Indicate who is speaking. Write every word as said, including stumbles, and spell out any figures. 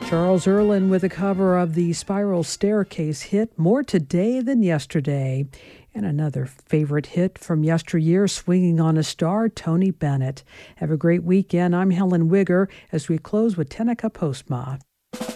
Speaker 1: Charles Erlin with a cover of the Spiral Staircase hit More Today Than Yesterday. And another favorite hit from yesteryear, Swinging on a Star, Tony Bennett. Have a great weekend. I'm Helen Wigger as we close with Tenica Postma.